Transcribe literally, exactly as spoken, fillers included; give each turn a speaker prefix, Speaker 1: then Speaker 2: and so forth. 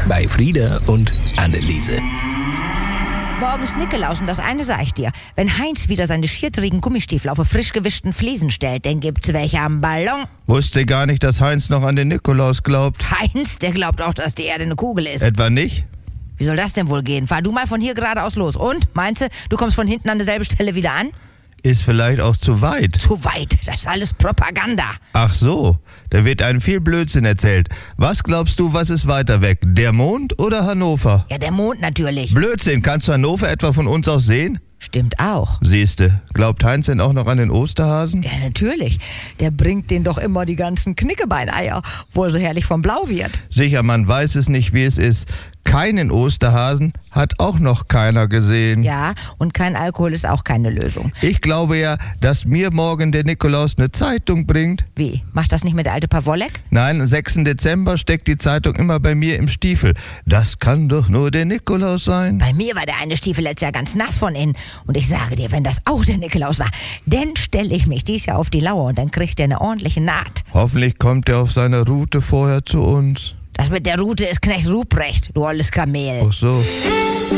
Speaker 1: bei Frieda und Anneliese.
Speaker 2: Morgens Nikolaus und das eine sag ich dir. Wenn Heinz wieder seine schiertrigen Gummistiefel auf eine frisch gewischten Fliesen stellt, dann gibt's welche am Ballon.
Speaker 3: Wusste gar nicht, dass Heinz noch an den Nikolaus glaubt.
Speaker 2: Heinz, der glaubt auch, dass die Erde eine Kugel ist.
Speaker 3: Etwa nicht?
Speaker 2: Wie soll das denn wohl gehen? Fahr du mal von hier geradeaus los. Und? Meinst du, du kommst von hinten an derselben Stelle wieder an?
Speaker 3: Ist vielleicht auch zu weit.
Speaker 2: Zu weit. Das ist alles Propaganda.
Speaker 3: Ach so, da wird einem viel Blödsinn erzählt. Was glaubst du, was ist weiter weg? Der Mond oder Hannover?
Speaker 2: Ja, der Mond natürlich.
Speaker 3: Blödsinn, kannst du Hannover etwa von uns aus sehen?
Speaker 2: Stimmt auch.
Speaker 3: Siehste, glaubt Heinz denn auch noch an den Osterhasen?
Speaker 2: Ja, natürlich. Der bringt denen doch immer die ganzen Knickebeineier, wo er so herrlich vom Blau wird.
Speaker 3: Sicher, man weiß es nicht, wie es ist. Keinen Osterhasen hat auch noch keiner gesehen.
Speaker 2: Ja, und kein Alkohol ist auch keine Lösung.
Speaker 3: Ich glaube ja, dass mir morgen der Nikolaus eine Zeitung bringt.
Speaker 2: Wie? Macht das nicht mit der alte Pawolek?
Speaker 3: Nein, am sechsten Dezember steckt die Zeitung immer bei mir im Stiefel. Das kann doch nur der Nikolaus sein.
Speaker 2: Bei mir war der eine Stiefel letztes Jahr ganz nass von innen. Und ich sage dir, wenn das auch der Nikolaus war, dann stelle ich mich dies Jahr auf die Lauer und dann kriegt er eine ordentliche Naht.
Speaker 3: Hoffentlich kommt er auf seiner Route vorher zu uns.
Speaker 2: Das mit der Rute ist Knecht Ruprecht, du olles Kamel.
Speaker 3: Ach so.